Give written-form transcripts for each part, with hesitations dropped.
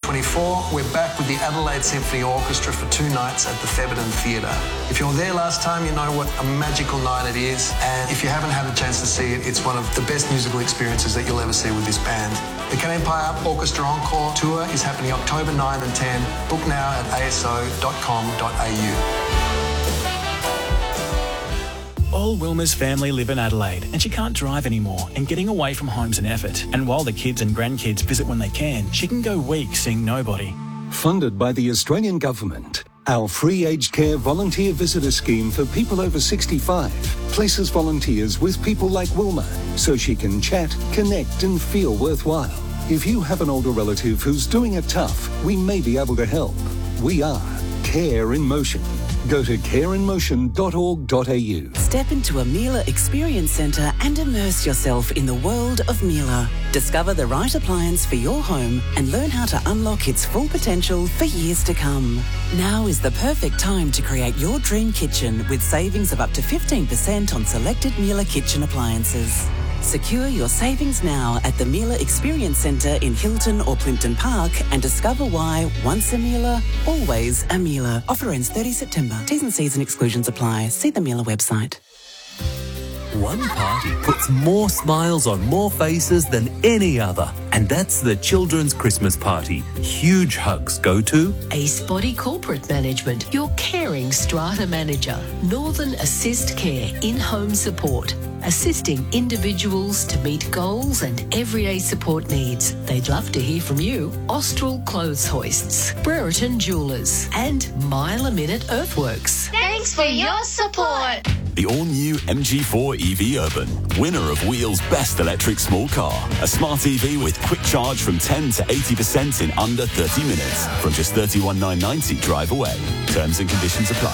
2024, we're back with the Adelaide Symphony Orchestra for 2 nights at the Thebarton Theatre. If you were there last time, you know what a magical night it is. And if you haven't had a chance to see it, it's one of the best musical experiences that you'll ever see with this band. The Can Empire Orchestra Encore Tour is happening October 9 and 10. Book now at aso.com.au. All Wilma's family live in Adelaide and she can't drive anymore, and getting away from home's an effort. And while the kids and grandkids visit when they can, she can go weeks seeing nobody. Funded by the Australian Government, our free aged care volunteer visitor scheme for people over 65 places volunteers with people like Wilma so she can chat, connect and feel worthwhile. If you have an older relative who's doing it tough, we may be able to help. We are Care in Motion. Go to careinmotion.org.au. Step into a Miele Experience Centre and immerse yourself in the world of Miele. Discover the right appliance for your home and learn how to unlock its full potential for years to come. Now is the perfect time to create your dream kitchen with savings of up to 15% on selected Miele kitchen appliances. Secure your savings now at the Miele Experience Centre in Hilton or Plimpton Park and discover why once a Miele, always a Miele. Offer ends 30 September. T's and C's and exclusions apply. See the Miele website. One party puts more smiles on more faces than any other, and that's the Children's Christmas Party. Huge hugs go to Ace Body Corporate Management, your caring strata manager. Northern Assist Care in-home support, assisting individuals to meet goals and everyday support needs. They'd love to hear from you. Austral Clothes Hoists, Brereton Jewellers, and Mile a Minute Earthworks. Thanks for your support. The all-new MG4 EV Urban, winner of Wheel's best electric small car. A smart EV with quick charge from 10 to 80% in under 30 minutes. From just $31,990 drive away. Terms and conditions apply.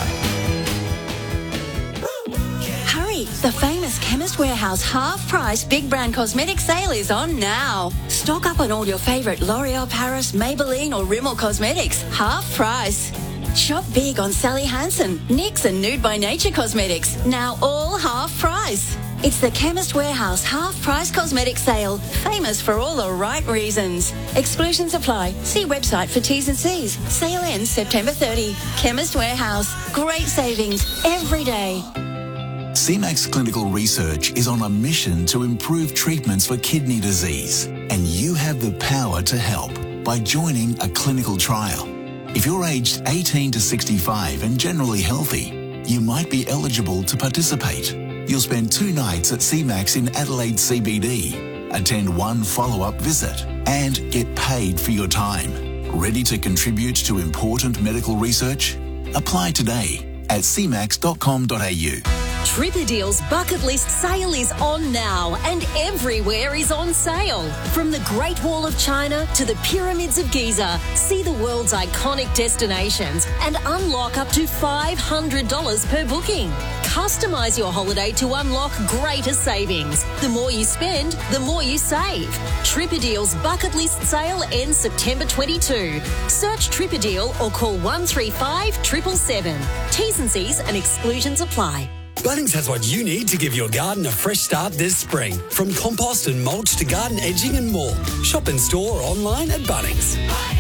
Hurry! The famous Chemist Warehouse half-price big brand cosmetic sale is on now. Stock up on all your favourite L'Oreal Paris, Maybelline or Rimmel cosmetics. Half price. Shop big on Sally Hansen, NYX and Nude by Nature cosmetics. Now all half price. It's the Chemist Warehouse half-price cosmetic sale. Famous for all the right reasons. Exclusions apply. See website for T's and C's. Sale ends September 30. Chemist Warehouse. Great savings every day. CMAX Clinical Research is on a mission to improve treatments for kidney disease. And you have the power to help by joining a clinical trial. If you're aged 18 to 65 and generally healthy, you might be eligible to participate. You'll spend 2 nights at CMAX in Adelaide CBD, attend 1 follow-up visit, and get paid for your time. Ready to contribute to important medical research? Apply today at cmax.com.au. Tripadeal's bucket list sale is on now and everywhere is on sale. From the Great Wall of China to the Pyramids of Giza, see the world's iconic destinations and unlock up to $500 per booking. Customise your holiday to unlock greater savings. The more you spend, the more you save. Tripadeal's bucket list sale ends September 22. Search Tripadeal or call 135 777. T's and C's and exclusions apply. Bunnings has what you need to give your garden a fresh start this spring. From compost and mulch to garden edging and more. Shop in store or online at Bunnings.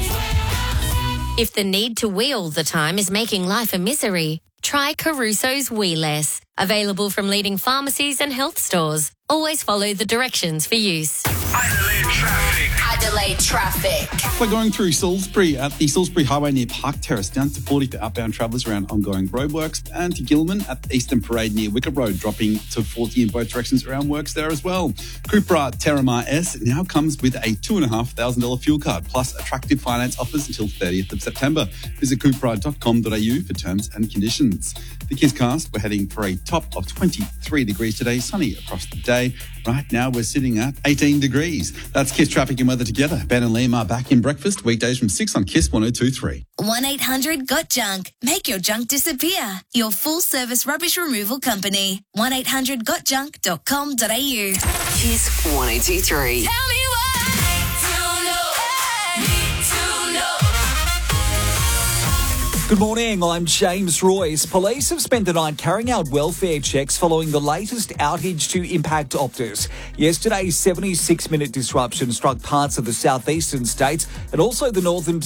If the need to wheel all the time is making life a misery, try Caruso's Wheeless. Available from leading pharmacies and health stores. Always follow the directions for use. Adelaide traffic. Adelaide traffic. We're going through Salisbury at the Salisbury Highway near Park Terrace, down to 40 for outbound travellers around ongoing roadworks, and to Gilman at the Eastern Parade near Wicker Road, dropping to 40 in both directions around works there as well. Cupra Terramar S now comes with a $2,500 fuel card, plus attractive finance offers until 30th of September. Visit cupra.com.au for terms and conditions. The Kiss Cast, we're heading for a top of 23 degrees today, sunny across the day. Right now we're sitting at 18 degrees. That's Kiss traffic and weather together. Ben and Liam are back in breakfast, weekdays from 6 on Kiss 102.3. 1-800-GOT-JUNK. Make your junk disappear. Your full-service rubbish removal company. 1-800-GOTJUNK.com.au. Kiss 102.3. Tell me why. Good morning, I'm James Royce. Police have spent the night carrying out welfare checks following the latest outage to impact Optus. Yesterday's 76-minute disruption struck parts of the southeastern states and also the northern